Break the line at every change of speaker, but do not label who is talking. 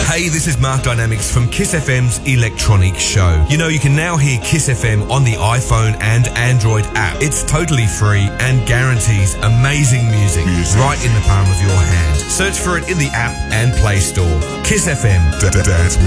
Hey, this is Mark Dynamics from Kiss FM's Electronic Show. You know, you can now hear Kiss FM on the iPhone and Android app. It's totally free and guarantees amazing music right in the palm of your hand. Search for it in the app and Play Store. Kiss FM.
Dance